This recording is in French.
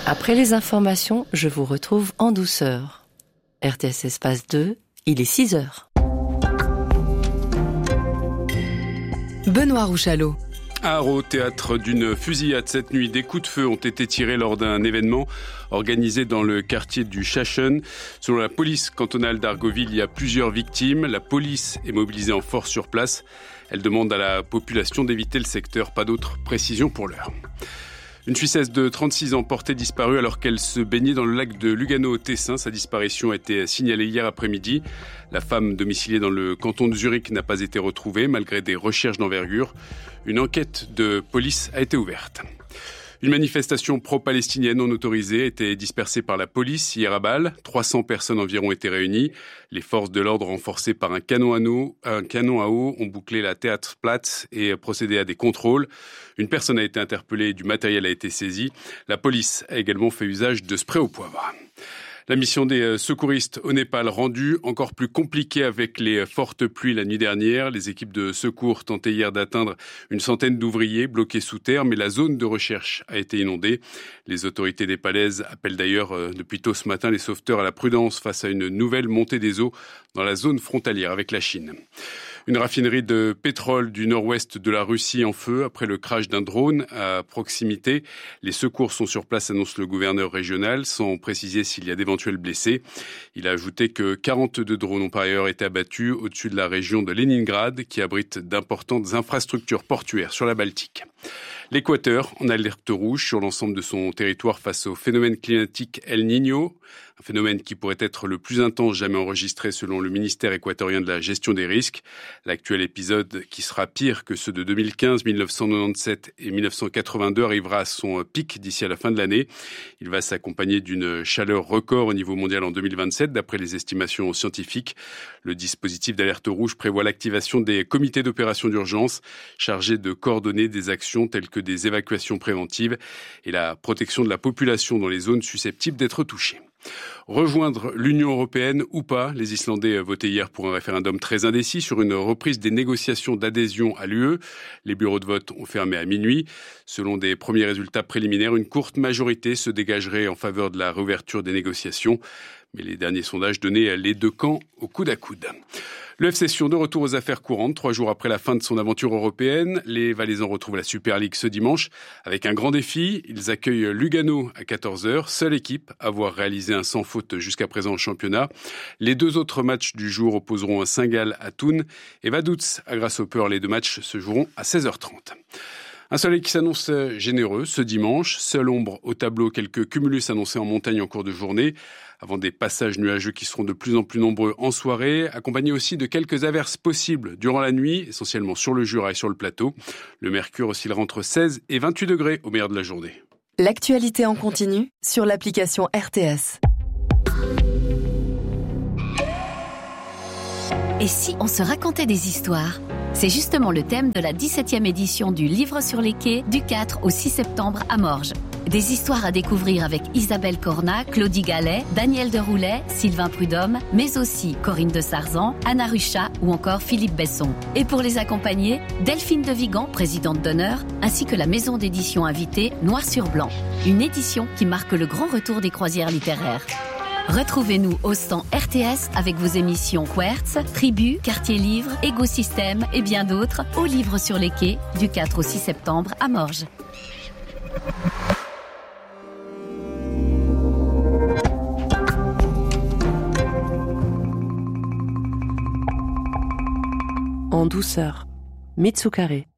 Après les informations, je vous retrouve en douceur. RTS Espace 2, il est 6h. Benoît Rouchalot. À Arreau, théâtre d'une fusillade cette nuit, des coups de feu ont été tirés lors d'un événement organisé dans le quartier du Chachen. Selon la police cantonale d'Argoville, il y a plusieurs victimes. La police est mobilisée en force sur place. Elle demande à la population d'éviter le secteur. Pas d'autres précisions pour l'heure. Une Suissesse de 36 ans portée disparue alors qu'elle se baignait dans le lac de Lugano au Tessin. Sa disparition a été signalée hier après-midi. La femme domiciliée dans le canton de Zurich n'a pas été retrouvée malgré des recherches d'envergure. Une enquête de police a été ouverte. Une manifestation pro-palestinienne non autorisée a été dispersée par la police hier à Bâle. 300 personnes environ étaient réunies. Les forces de l'ordre renforcées par un canon à eau ont bouclé la Theaterplatz et procédé à des contrôles. Une personne a été interpellée et du matériel a été saisi. La police a également fait usage de spray au poivre. La mission des secouristes au Népal rendue encore plus compliquée avec les fortes pluies la nuit dernière. Les équipes de secours tentaient hier d'atteindre une centaine d'ouvriers bloqués sous terre, mais la zone de recherche a été inondée. Les autorités népalaises appellent d'ailleurs depuis tôt ce matin les sauveteurs à la prudence face à une nouvelle montée des eaux dans la zone frontalière avec la Chine. Une raffinerie de pétrole du nord-ouest de la Russie en feu après le crash d'un drone à proximité. Les secours sont sur place, annonce le gouverneur régional, sans préciser s'il y a d'éventuels blessés. Il a ajouté que 42 drones ont par ailleurs été abattus au-dessus de la région de Leningrad, qui abrite d'importantes infrastructures portuaires sur la Baltique. L'Équateur en alerte rouge sur l'ensemble de son territoire face au phénomène climatique El Niño, un phénomène qui pourrait être le plus intense jamais enregistré selon le ministère équatorien de la gestion des risques. L'actuel épisode, qui sera pire que ceux de 2015, 1997 et 1982, arrivera à son pic d'ici à la fin de l'année. Il va s'accompagner d'une chaleur record au niveau mondial en 2027, d'après les estimations scientifiques. Le dispositif d'alerte rouge prévoit l'activation des comités d'opération d'urgence chargés de coordonner des actions telles que des évacuations préventives et la protection de la population dans les zones susceptibles d'être touchées. Rejoindre l'Union européenne ou pas, les Islandais votaient hier pour un référendum très indécis sur une reprise des négociations d'adhésion à l'UE. Les bureaux de vote ont fermé à minuit. Selon des premiers résultats préliminaires, une courte majorité se dégagerait en faveur de la réouverture des négociations. Mais les derniers sondages donnaient les deux camps au coude à coude. Le FC Sion de retour aux affaires courantes. 3 jours après la fin de son aventure européenne, les Valaisans retrouvent la Super League ce dimanche avec un grand défi. Ils accueillent Lugano à 14h, seule équipe à avoir réalisé un sans faute jusqu'à présent au championnat. Les 2 autres matchs du jour opposeront un Saint-Gall à Thun et Vaduz à Grasshopper. Les 2 matchs se joueront à 16h30. Un soleil qui s'annonce généreux ce dimanche. Seule ombre au tableau, quelques cumulus annoncés en montagne en cours de journée, avant des passages nuageux qui seront de plus en plus nombreux en soirée, accompagnés aussi de quelques averses possibles durant la nuit, essentiellement sur le Jura et sur le plateau. Le mercure oscillera entre 16 et 28 degrés au meilleur de la journée. L'actualité en continu sur l'application RTS. Et si on se racontait des histoires ? C'est justement le thème de la 17e édition du Livre sur les quais du 4 au 6 septembre à Morges. Des histoires à découvrir avec Isabelle Cornat, Claudie Gallet, Daniel Deroulet, Sylvain Prudhomme, mais aussi Corinne de Sarzan, Anna Ruchat ou encore Philippe Besson. Et pour les accompagner, Delphine de Vigan, présidente d'honneur, ainsi que la maison d'édition invitée Noir sur Blanc. Une édition qui marque le grand retour des croisières littéraires. Retrouvez-nous au stand RTS avec vos émissions Quertz, Tribu, Quartier Livre, Écosystème et bien d'autres au Livre sur les quais du 4 au 6 septembre à Morges. En douceur, Mitsukare.